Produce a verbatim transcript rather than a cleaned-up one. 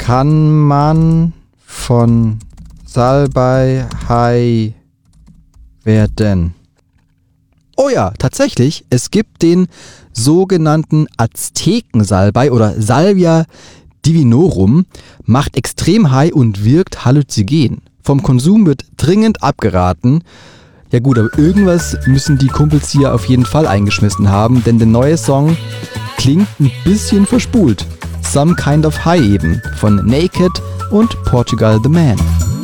kann man von Salbei high werden? Oh ja, tatsächlich, es gibt den sogenannten Aztekensalbei oder Salvia divinorum, macht extrem high und wirkt halluzinogen. Vom Konsum wird dringend abgeraten. Ja gut, aber irgendwas müssen die Kumpels hier auf jeden Fall eingeschmissen haben, denn der neue Song klingt ein bisschen verspult. Some Kind of High eben, von Naked und Portugal the Man.